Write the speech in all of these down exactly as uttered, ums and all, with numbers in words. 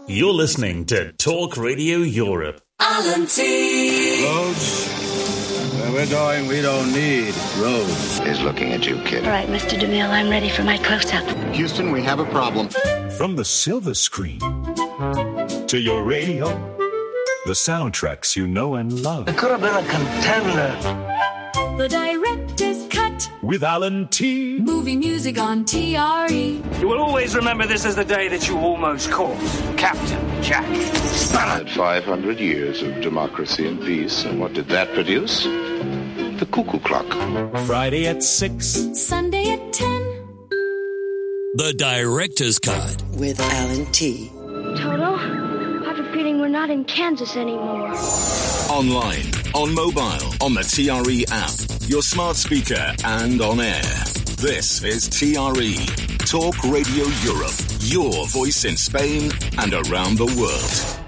You're listening to Talk Radio Europe. Alan T. Roads? Where we're going, we don't need roads. He's looking at you, kid. All right, Mister DeMille, I'm ready for my close-up. Houston, we have a problem. From the silver screen to your radio, the soundtracks you know and love. It could have been a contender. The director's cut. With Alan T. Movie music on T R E. You will always remember this as the day that you almost caught Captain Jack Sparrow. five hundred years of democracy and peace, and what did that produce? The cuckoo clock. Friday at six. Sunday at ten. The director's cut. With Alan T. Toto, I have a feeling we're not in Kansas anymore. Online, on mobile, on the T R E app, your smart speaker, and on air. This is T R E, Talk Radio Europe, your voice in Spain and around the world.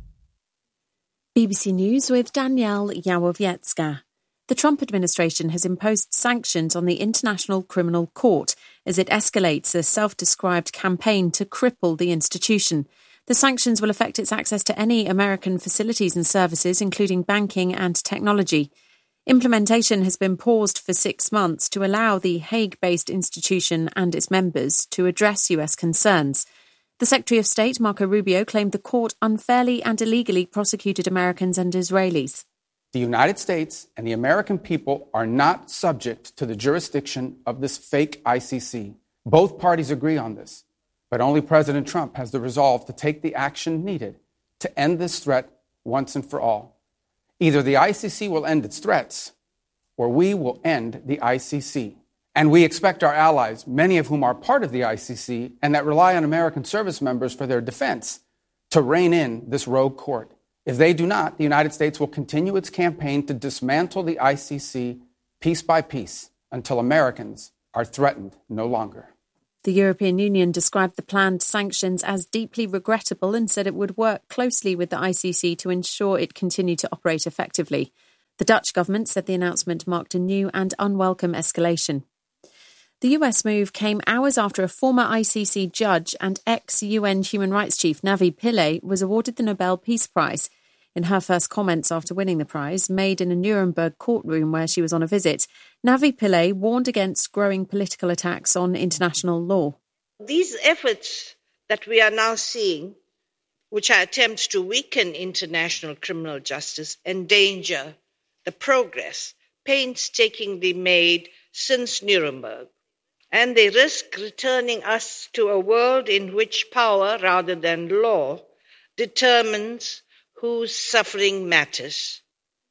B B C News with Danielle Yawowiecka. The Trump administration has imposed sanctions on the International Criminal Court as it escalates a self-described campaign to cripple the institution. The sanctions will affect its access to any American facilities and services, including banking and technology. Implementation has been paused for six months to allow the Hague-based institution and its members to address U S concerns. The Secretary of State, Marco Rubio, claimed the court unfairly and illegally prosecuted Americans and Israelis. The United States and the American people are not subject to the jurisdiction of this fake I C C. Both parties agree on this, but only President Trump has the resolve to take the action needed to end this threat once and for all. Either the I C C will end its threats, or we will end the I C C. And we expect our allies, many of whom are part of the I C C and that rely on American service members for their defense, to rein in this rogue court. If they do not, the United States will continue its campaign to dismantle the I C C piece by piece until Americans are threatened no longer. The European Union described the planned sanctions as deeply regrettable and said it would work closely with the I C C to ensure it continued to operate effectively. The Dutch government said the announcement marked a new and unwelcome escalation. The U S move came hours after a former I C C judge and ex-U N Human Rights Chief Navi Pillay was awarded the Nobel Peace Prize. In her first comments after winning the prize, made in a Nuremberg courtroom where she was on a visit, Navi Pillay warned against growing political attacks on international law. These efforts that we are now seeing, which are attempts to weaken international criminal justice, endanger the progress painstakingly made since Nuremberg. And they risk returning us to a world in which power, rather than law, determines whose suffering matters.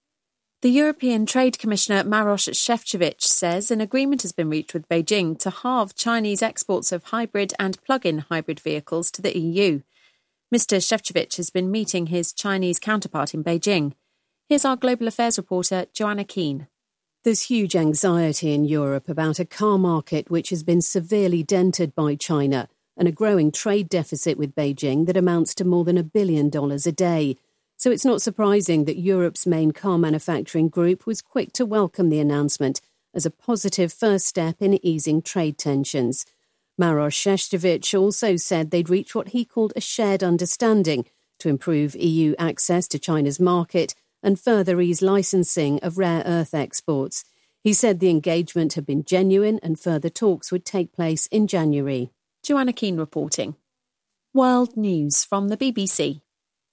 The European Trade Commissioner Maroš Šefčovič says an agreement has been reached with Beijing to halve Chinese exports of hybrid and plug-in hybrid vehicles to the E U. Mister Šefčovič has been meeting his Chinese counterpart in Beijing. Here's our Global Affairs reporter, Joanna Keane. There's huge anxiety in Europe about a car market which has been severely dented by China and a growing trade deficit with Beijing that amounts to more than a billion dollars a day. So it's not surprising that Europe's main car manufacturing group was quick to welcome the announcement as a positive first step in easing trade tensions. Maroš Šefčovič also said they'd reached what he called a shared understanding to improve E U access to China's market and further ease licensing of rare earth exports. He said the engagement had been genuine and further talks would take place in January. Joanna Keane reporting. World News from the B B C.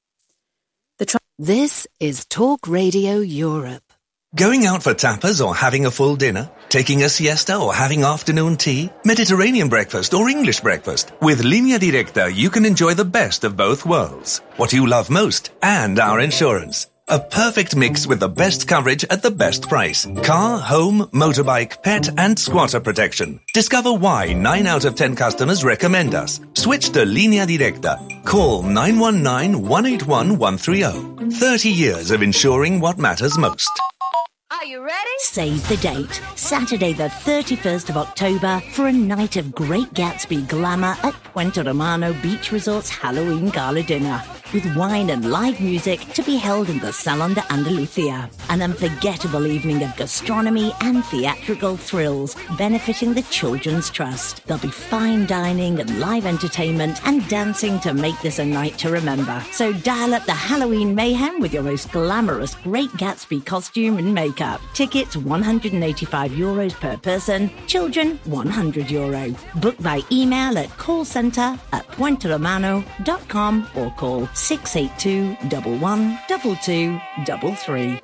The Trump- This is Talk Radio Europe. Going out for tapas or having a full dinner? Taking a siesta or having afternoon tea? Mediterranean breakfast or English breakfast? With Línea Directa, you can enjoy the best of both worlds. What you love most and our insurance. A perfect mix with the best coverage at the best price. Car, home, motorbike, pet and squatter protection. Discover why nine out of ten customers recommend us. Switch to Línea Directa. Call nine one nine, one eight one, one three zero. thirty years of insuring what matters most. Are you ready? Save the date. Saturday the thirty-first of October for a night of Great Gatsby glamour at Puente Romano Beach Resort's Halloween Gala Dinner. with wine and live music to be held in the Salon de Andalucía. An unforgettable evening of gastronomy and theatrical thrills benefiting the Children's Trust. There'll be fine dining and live entertainment and dancing to make this a night to remember. So dial up the Halloween mayhem with your most glamorous Great Gatsby costume and makeup. Tickets one hundred eighty-five euros per person, children one hundred euro. Book by email at callcentre at puenteromano dot com or call six eight two, one one, two two three three.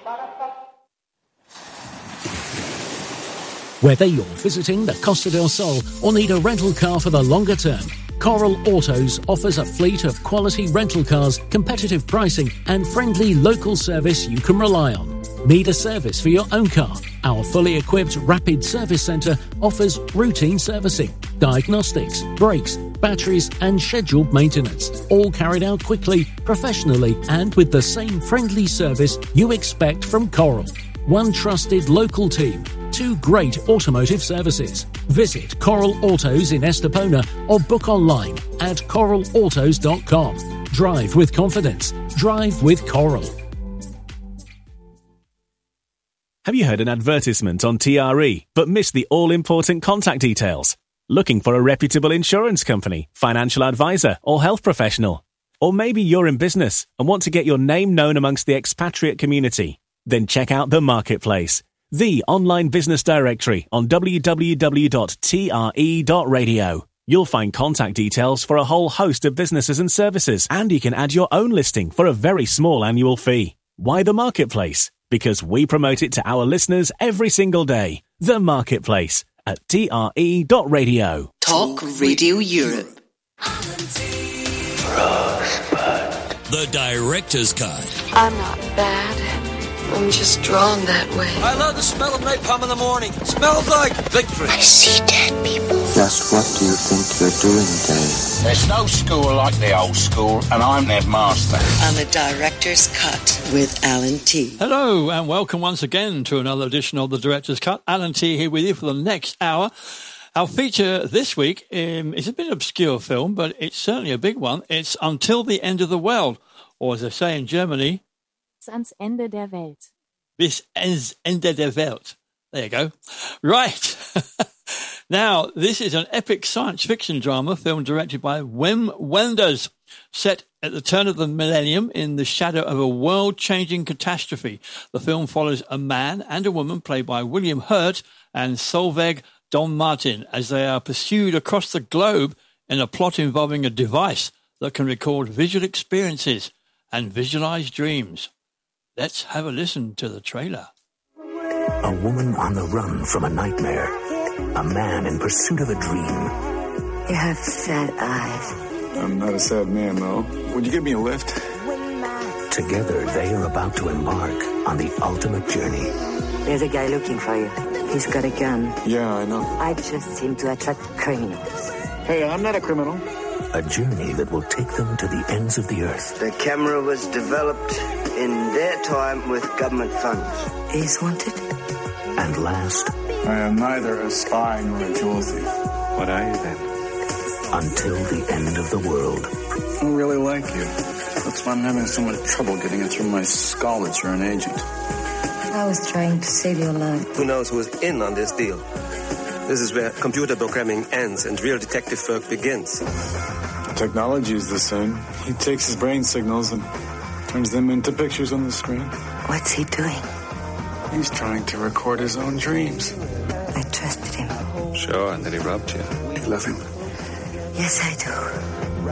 Whether you're visiting the Costa del Sol or need a rental car for the longer term, Coral Autos offers a fleet of quality rental cars, competitive pricing and friendly local service you can rely on. Need a service for your own car? Our fully equipped rapid service centre offers routine servicing, diagnostics, brakes, batteries and scheduled maintenance, all carried out quickly, professionally and with the same friendly service you expect from Coral. One trusted local team, two great automotive services. Visit Coral Autos in Estepona or book online at coral autos dot com. Drive with confidence. Drive with Coral. Have you heard an advertisement on T R E but missed the all-important contact details? Looking for a reputable insurance company, financial advisor or health professional? Or maybe you're in business and want to get your name known amongst the expatriate community? Then check out The Marketplace, the online business directory on w w w dot t r e dot radio. You'll find contact details for a whole host of businesses and services, and you can add your own listing for a very small annual fee. Why The Marketplace? Because we promote it to our listeners every single day. The Marketplace at t r e dot radio. Talk Radio Europe. Rosebud. The Director's Cut. I'm not bad. I'm just drawn that way. I love the smell of napalm in the morning. Smells like victory. I see dead people. Just what do you think you're doing, Dave? There's no school like the old school, and I'm their master. On The Director's Cut with Alan T. Hello, and welcome once again to another edition of The Director's Cut. Alan T here with you for the next hour. Our feature this week um, is a bit obscure film, but it's certainly a big one. It's Until the End of the World, or as they say in Germany, ans Ende der Welt. Bis ans Ende der Welt. There you go. Right. Now, this is an epic science fiction drama film directed by Wim Wenders, set at the turn of the millennium in the shadow of a world-changing catastrophe. The film follows a man and a woman played by William Hurt and Solveig Don Martin as they are pursued across the globe in a plot involving a device that can record visual experiences and visualize dreams. Let's have a listen to the trailer. A woman on the run from a nightmare. A man in pursuit of a dream. You have sad eyes. I'm not a sad man, though. Would you give me a lift? Together, they are about to embark on the ultimate journey. There's a guy looking for you. He's got a gun. Yeah, I know. I just seem to attract criminals. Hey, I'm not a criminal. A journey that will take them to the ends of the earth. The camera was developed in their time with government funds. He's wanted. And last, I am neither a spy nor a jewel thief. What are you then? Until the end of the world. I don't really like you. That's why I'm having so much trouble getting it through my skull that you're an agent. I was trying to save your life. Who knows who's in on this deal? This is where computer programming ends and real detective work begins. The technology is the same. He takes his brain signals and turns them into pictures on the screen. What's he doing? He's trying to record his own dreams. I trusted him. Sure, and then he robbed you. You love him? Yes, I do.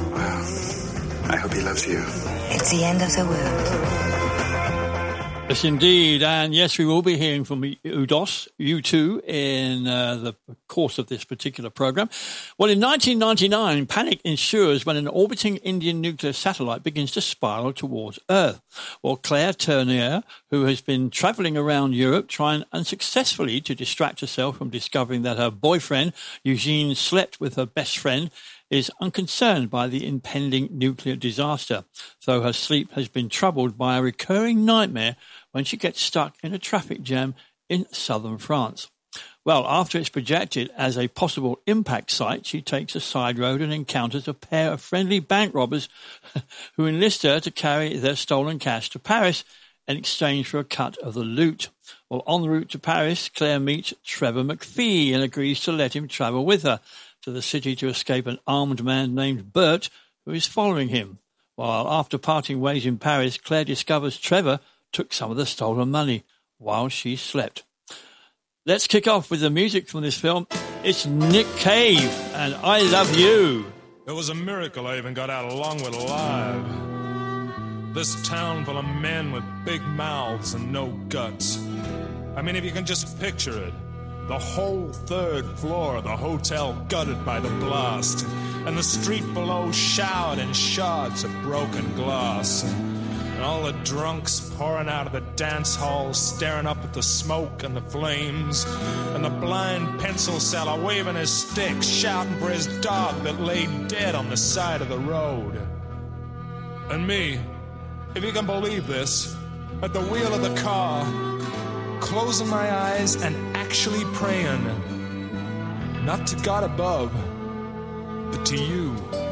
Well, I hope he loves you. It's the end of the world. Yes, indeed. And yes, we will be hearing from Udos, U two, in uh, the course of this particular program. Well, in nineteen ninety-nine, panic ensues when an orbiting Indian nuclear satellite begins to spiral towards Earth. Well, Claire Tournier, who has been travelling around Europe trying unsuccessfully to distract herself from discovering that her boyfriend, Eugene, slept with her best friend, is unconcerned by the impending nuclear disaster, though her sleep has been troubled by a recurring nightmare when she gets stuck in a traffic jam in southern France. Well, after it's projected as a possible impact site, she takes a side road and encounters a pair of friendly bank robbers who enlist her to carry their stolen cash to Paris in exchange for a cut of the loot. Well, en route to Paris, Claire meets Trevor McPhee and agrees to let him travel with her to the city to escape an armed man named Bert who is following him. While after parting ways in Paris, Claire discovers Trevor took some of the stolen money while she slept. Let's kick off with the music from this film. It's Nick Cave and I Love You. It was a miracle I even got out along with alive. This town full of men with big mouths and no guts. I mean, if you can just picture it. The whole third floor of the hotel gutted by the blast. And the street below showered in shards of broken glass. And all the drunks pouring out of the dance halls, staring up at the smoke and the flames. And the blind pencil seller waving his stick, shouting for his dog that lay dead on the side of the road. And me, if you can believe this, at the wheel of the car, closing my eyes and actually praying, not to God above, but to you.